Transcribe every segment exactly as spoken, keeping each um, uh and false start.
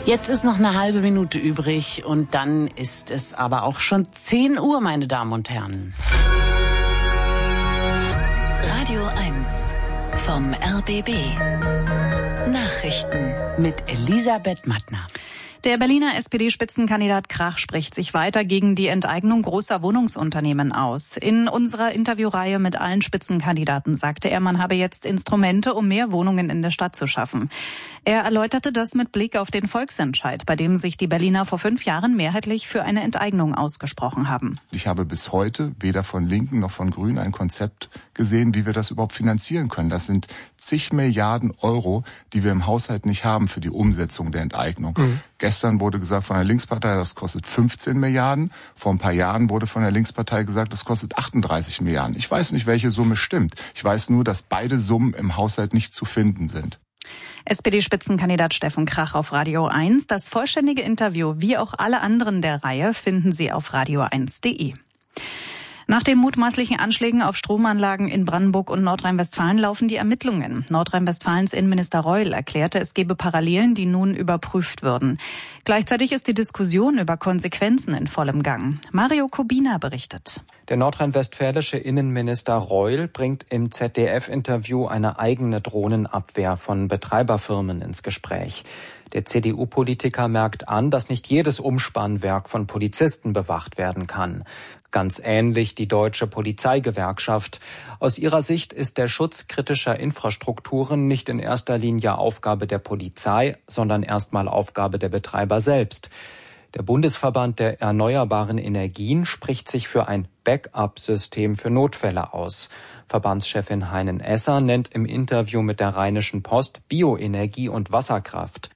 Jetzt ist noch eine halbe Minute übrig und dann ist es aber auch schon zehn Uhr, meine Damen und Herren. Radio eins vom R B B. Nachrichten mit Elisabeth Mattner. Der Berliner S P D-Spitzenkandidat Krach spricht sich weiter gegen die Enteignung großer Wohnungsunternehmen aus. In unserer Interviewreihe mit allen Spitzenkandidaten sagte er, man habe jetzt Instrumente, um mehr Wohnungen in der Stadt zu schaffen. Er erläuterte das mit Blick auf den Volksentscheid, bei dem sich die Berliner vor fünf Jahren mehrheitlich für eine Enteignung ausgesprochen haben. Ich habe bis heute weder von Linken noch von Grünen ein Konzept gesehen, wie wir das überhaupt finanzieren können. Das sind zig Milliarden Euro, die wir im Haushalt nicht haben für die Umsetzung der Enteignung. Mhm. Gestern wurde gesagt von der Linkspartei, das kostet fünfzehn Milliarden. Vor ein paar Jahren wurde von der Linkspartei gesagt, das kostet achtunddreißig Milliarden. Ich weiß nicht, welche Summe stimmt. Ich weiß nur, dass beide Summen im Haushalt nicht zu finden sind. S P D-Spitzenkandidat Steffen Krach auf Radio eins. Das vollständige Interview, wie auch alle anderen der Reihe, finden Sie auf radio eins punkt de. Nach den mutmaßlichen Anschlägen auf Stromanlagen in Brandenburg und Nordrhein-Westfalen laufen die Ermittlungen. Nordrhein-Westfalens Innenminister Reul erklärte, es gebe Parallelen, die nun überprüft würden. Gleichzeitig ist die Diskussion über Konsequenzen in vollem Gang. Mario Kubina berichtet. Der nordrhein-westfälische Innenminister Reul bringt im Z D F-Interview eine eigene Drohnenabwehr von Betreiberfirmen ins Gespräch. Der C D U-Politiker merkt an, dass nicht jedes Umspannwerk von Polizisten bewacht werden kann. Ganz ähnlich die Deutsche Polizeigewerkschaft. Aus ihrer Sicht ist der Schutz kritischer Infrastrukturen nicht in erster Linie Aufgabe der Polizei, sondern erstmal Aufgabe der Betreiber selbst. Der Bundesverband der erneuerbaren Energien spricht sich für ein Backup-System für Notfälle aus. Verbandschefin Heinen Esser nennt im Interview mit der Rheinischen Post Bioenergie und Wasserkraft.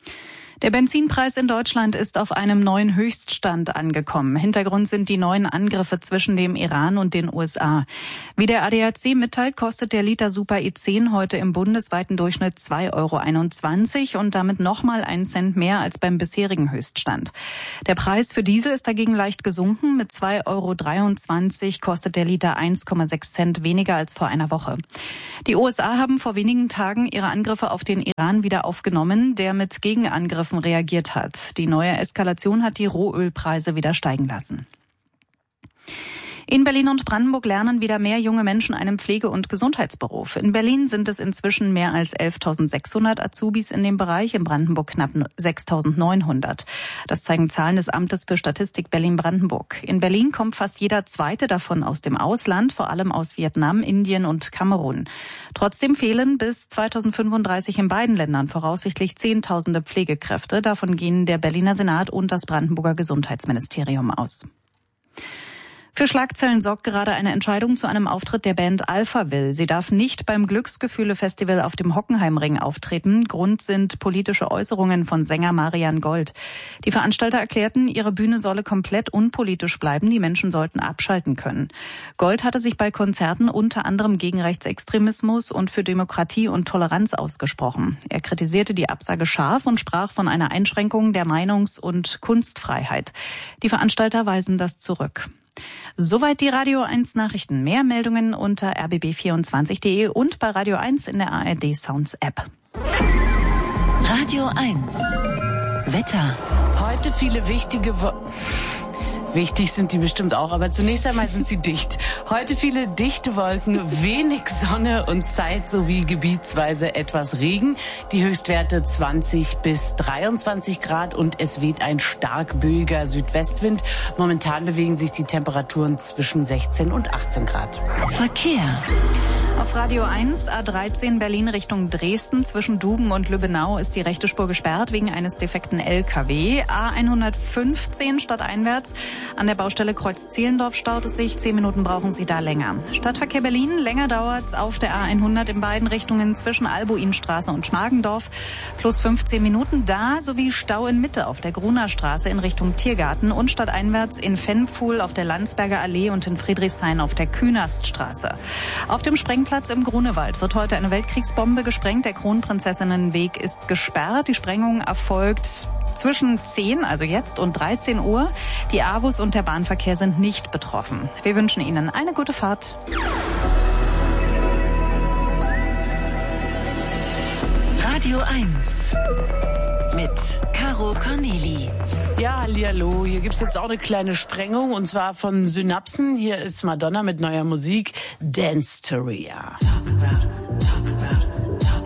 Der Benzinpreis in Deutschland ist auf einem neuen Höchststand angekommen. Hintergrund sind die neuen Angriffe zwischen dem Iran und den U S A. Wie der A D A C mitteilt, kostet der Liter Super E zehn heute im bundesweiten Durchschnitt zwei Euro einundzwanzig und damit nochmal einen Cent mehr als beim bisherigen Höchststand. Der Preis für Diesel ist dagegen leicht gesunken. Mit zwei Euro dreiundzwanzig kostet der Liter eins Komma sechs Cent weniger als vor einer Woche. Die U S A haben vor wenigen Tagen ihre Angriffe auf den Iran wieder aufgenommen, der mit Gegenangriffen reagiert hat. Die neue Eskalation hat die Rohölpreise wieder steigen lassen. In Berlin und Brandenburg lernen wieder mehr junge Menschen einen Pflege- und Gesundheitsberuf. In Berlin sind es inzwischen mehr als elftausendsechshundert Azubis in dem Bereich, in Brandenburg knapp sechstausendneunhundert. Das zeigen Zahlen des Amtes für Statistik Berlin-Brandenburg. In Berlin kommt fast jeder Zweite davon aus dem Ausland, vor allem aus Vietnam, Indien und Kamerun. Trotzdem fehlen bis zweitausendfünfunddreißig in beiden Ländern voraussichtlich Zehntausende Pflegekräfte. Davon gehen der Berliner Senat und das Brandenburger Gesundheitsministerium aus. Für Schlagzeilen sorgt gerade eine Entscheidung zu einem Auftritt der Band Alphaville. Sie darf nicht beim Glücksgefühle-Festival auf dem Hockenheimring auftreten. Grund sind politische Äußerungen von Sänger Marian Gold. Die Veranstalter erklärten, ihre Bühne solle komplett unpolitisch bleiben. Die Menschen sollten abschalten können. Gold hatte sich bei Konzerten unter anderem gegen Rechtsextremismus und für Demokratie und Toleranz ausgesprochen. Er kritisierte die Absage scharf und sprach von einer Einschränkung der Meinungs- und Kunstfreiheit. Die Veranstalter weisen das zurück. Soweit die Radio eins Nachrichten. Mehr Meldungen unter r b b vierundzwanzig punkt de und bei Radio eins in der A R D Sounds App. Radio eins Wetter. Heute viele wichtige... Wo- Wichtig sind die bestimmt auch, aber zunächst einmal sind sie dicht. Heute viele dichte Wolken, wenig Sonne und Zeit sowie gebietsweise etwas Regen. Die Höchstwerte zwanzig bis dreiundzwanzig Grad und es weht ein stark böiger Südwestwind. Momentan bewegen sich die Temperaturen zwischen sechzehn und achtzehn Grad. Verkehr. Auf Radio eins, A dreizehn Berlin Richtung Dresden. Zwischen Duben und Lübbenau ist die rechte Spur gesperrt wegen eines defekten L K W. A hundertfünfzehn stadteinwärts. An der Baustelle Kreuz-Zehlendorf staut es sich. Zehn Minuten brauchen Sie da länger. Stadtverkehr Berlin, länger dauert's auf der A hundert in beiden Richtungen zwischen Albuinstraße und Schmargendorf. Plus fünfzehn Minuten da, sowie Stau in Mitte auf der Gruner Straße in Richtung Tiergarten und stadteinwärts in Fennpfuhl auf der Landsberger Allee und in Friedrichshain auf der Künaststraße. Auf dem Sprengplatz im Grunewald wird heute eine Weltkriegsbombe gesprengt. Der Kronprinzessinnenweg ist gesperrt. Die Sprengung erfolgt zwischen zehn, also jetzt, und dreizehn Uhr. Die A W U S und der Bahnverkehr sind nicht betroffen. Wir wünschen Ihnen eine gute Fahrt. Radio eins mit Caro Corneli. Ja, hallihallo. Hier gibt's jetzt auch eine kleine Sprengung, und zwar von Synapsen. Hier ist Madonna mit neuer Musik, Dance Theoria. Talk about